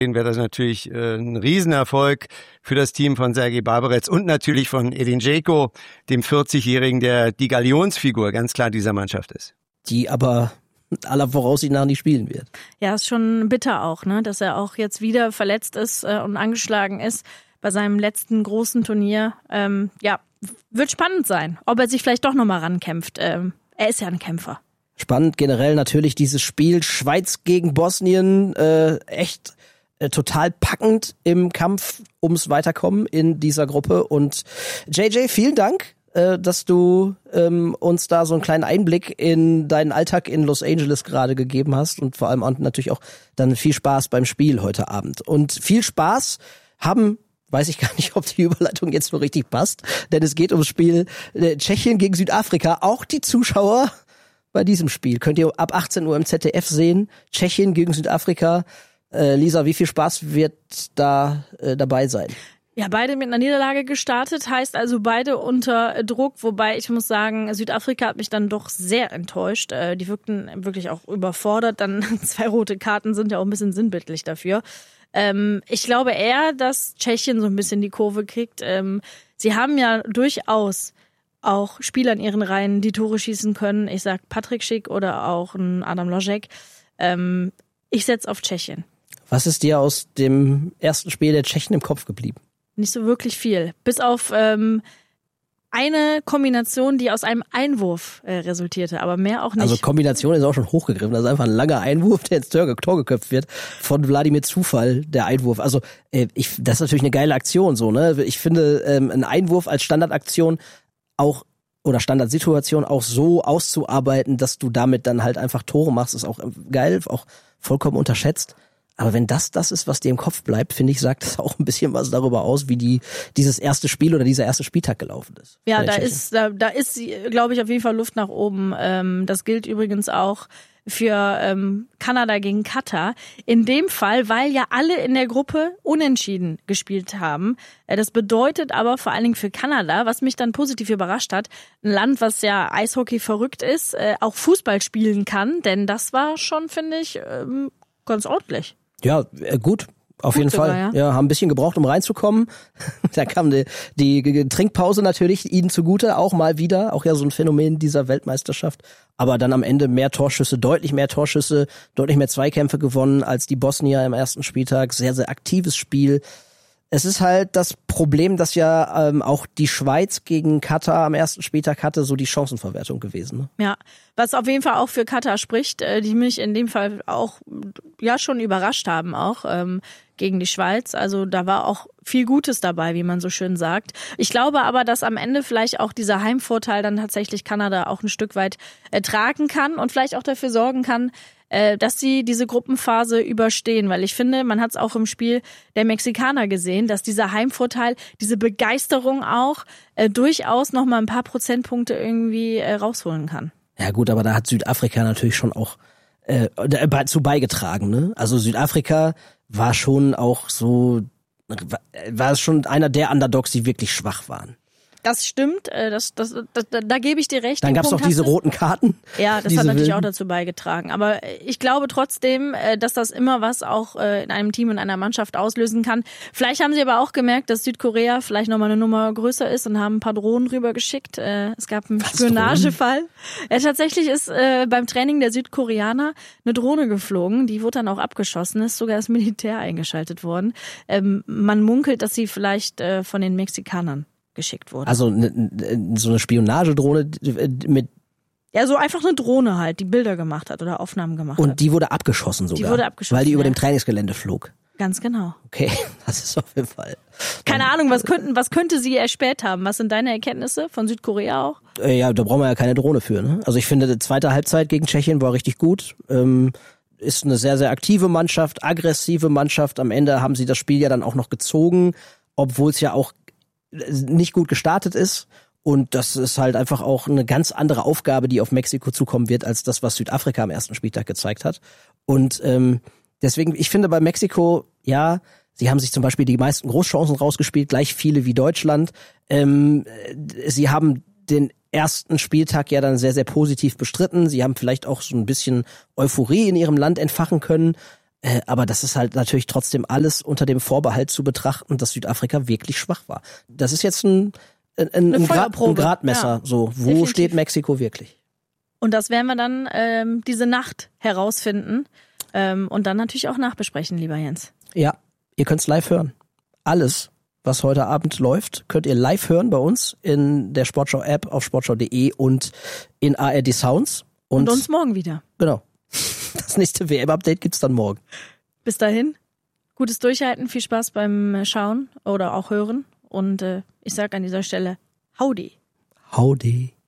wäre das natürlich ein Riesenerfolg für das Team von Sergej Barbarets und natürlich von Edin Dzeko, dem 40-Jährigen, der die Galionsfigur ganz klar dieser Mannschaft ist. Die aber aller Voraussicht nach nicht spielen wird. Ja, ist schon bitter auch, ne, dass er auch jetzt wieder verletzt ist und angeschlagen ist bei seinem letzten großen Turnier. Ja, wird spannend sein, ob er sich vielleicht doch nochmal rankämpft. Er ist ja ein Kämpfer. Spannend generell natürlich dieses Spiel Schweiz gegen Bosnien, echt total packend im Kampf ums Weiterkommen in dieser Gruppe. Und JJ, vielen Dank, dass du uns da so einen kleinen Einblick in deinen Alltag in Los Angeles gerade gegeben hast und vor allem natürlich auch dann viel Spaß beim Spiel heute Abend. Und viel Spaß weiß ich gar nicht, ob die Überleitung jetzt so richtig passt, denn es geht ums Spiel Tschechien gegen Südafrika. Auch die Zuschauer bei diesem Spiel könnt ihr ab 18 Uhr im ZDF sehen. Tschechien gegen Südafrika. Lisa, wie viel Spaß wird da dabei sein? Ja, beide mit einer Niederlage gestartet, heißt also beide unter Druck, wobei ich muss sagen, Südafrika hat mich dann doch sehr enttäuscht. Die wirkten wirklich auch überfordert, dann 2 rote Karten sind ja auch ein bisschen sinnbildlich dafür. Ich glaube eher, dass Tschechien so ein bisschen die Kurve kriegt. Sie haben ja durchaus auch Spieler in ihren Reihen, die Tore schießen können. Ich sag Patrick Schick oder auch ein Adam Lojek. Ich setze auf Tschechien. Was ist dir aus dem ersten Spiel der Tschechen im Kopf geblieben? Nicht so wirklich viel. Bis auf eine Kombination, die aus einem Einwurf resultierte, aber mehr auch nicht. Also Kombination ist auch schon hochgegriffen. Das ist einfach ein langer Einwurf, der ins Tor geköpft wird von Wladimir Zufall, der Einwurf. Also das ist natürlich eine geile Aktion so, ne? Ich finde ein Einwurf als Standardaktion auch oder Standardsituation auch so auszuarbeiten, dass du damit dann halt einfach Tore machst, ist auch geil, auch vollkommen unterschätzt. Aber wenn das ist, was dir im Kopf bleibt, finde ich, sagt das auch ein bisschen was darüber aus, wie dieses erste Spiel oder dieser erste Spieltag gelaufen ist. Ja, da ist, glaube ich, auf jeden Fall Luft nach oben. Das gilt übrigens auch für Kanada gegen Katar. In dem Fall, weil ja alle in der Gruppe unentschieden gespielt haben. Das bedeutet aber vor allen Dingen für Kanada, was mich dann positiv überrascht hat, ein Land, was ja Eishockey verrückt ist, auch Fußball spielen kann. Denn das war schon, finde ich, ganz ordentlich. Ja, gut. Auf jeden Fall. Ja, haben ein bisschen gebraucht, um reinzukommen. Da kam die Trinkpause natürlich ihnen zugute, auch mal wieder. Auch ja so ein Phänomen dieser Weltmeisterschaft. Aber dann am Ende deutlich mehr Torschüsse, deutlich mehr Zweikämpfe gewonnen als die Bosnier im ersten Spieltag. Sehr, sehr aktives Spiel. Es ist halt das Problem, dass ja auch die Schweiz gegen Katar am ersten Spieltag hatte, so die Chancenverwertung gewesen. Ne? Ja, was auf jeden Fall auch für Katar spricht, die mich in dem Fall auch ja schon überrascht haben auch gegen die Schweiz. Also da war auch viel Gutes dabei, wie man so schön sagt. Ich glaube aber, dass am Ende vielleicht auch dieser Heimvorteil dann tatsächlich Kanada auch ein Stück weit tragen kann und vielleicht auch dafür sorgen kann, dass sie diese Gruppenphase überstehen, weil ich finde, man hat es auch im Spiel der Mexikaner gesehen, dass dieser Heimvorteil, diese Begeisterung auch durchaus noch mal ein paar Prozentpunkte irgendwie rausholen kann. Ja gut, aber da hat Südafrika natürlich schon auch dazu beigetragen, ne? Also Südafrika war schon auch so, war schon einer der Underdogs, die wirklich schwach waren. Das stimmt, da gebe ich dir recht. Dann gab es noch diese roten Karten. Ja, das hat natürlich auch dazu beigetragen. Aber ich glaube trotzdem, dass das immer was auch in einem Team und einer Mannschaft auslösen kann. Vielleicht haben sie aber auch gemerkt, dass Südkorea vielleicht nochmal eine Nummer größer ist und haben ein paar Drohnen rübergeschickt. Es gab einen Spionagefall. Tatsächlich ist beim Training der Südkoreaner eine Drohne geflogen. Die wurde dann auch abgeschossen, ist sogar das Militär eingeschaltet worden. Man munkelt, dass sie vielleicht von den Mexikanern geschickt wurde. Also so eine Spionagedrohne mit... Ja, so einfach eine Drohne halt, die Bilder gemacht hat oder Aufnahmen gemacht hat. Und die wurde abgeschossen sogar? Die wurde abgeschossen, weil die über dem Trainingsgelände flog? Ganz genau. Okay, das ist auf jeden Fall... Keine Ahnung, was könnte sie erspäht haben? Was sind deine Erkenntnisse von Südkorea auch? Ja, da brauchen wir ja keine Drohne für, ne? Also ich finde, die zweite Halbzeit gegen Tschechien war richtig gut. Ist eine sehr, sehr aktive Mannschaft, aggressive Mannschaft. Am Ende haben sie das Spiel ja dann auch noch gezogen, obwohl es ja auch nicht gut gestartet ist. Und das ist halt einfach auch eine ganz andere Aufgabe, die auf Mexiko zukommen wird, als das, was Südafrika am ersten Spieltag gezeigt hat. Und deswegen, ich finde bei Mexiko, ja, sie haben sich zum Beispiel die meisten Großchancen rausgespielt, gleich viele wie Deutschland. Sie haben den ersten Spieltag ja dann sehr, sehr positiv bestritten. Sie haben vielleicht auch so ein bisschen Euphorie in ihrem Land entfachen können. Aber das ist halt natürlich trotzdem alles unter dem Vorbehalt zu betrachten, dass Südafrika wirklich schwach war. Das ist jetzt ein Gradmesser. Ja, so, wo definitiv. steht Mexiko wirklich? Und das werden wir dann diese Nacht herausfinden und dann natürlich auch nachbesprechen, lieber Jens. Ja, ihr könnt's live hören. Alles, was heute Abend läuft, könnt ihr live hören bei uns in der Sportschau-App auf sportschau.de und in ARD Sounds. Und uns morgen wieder. Genau. Das nächste WM-Update gibt's dann morgen. Bis dahin, gutes Durchhalten, viel Spaß beim Schauen oder auch Hören. Und ich sage an dieser Stelle, howdy. Howdy.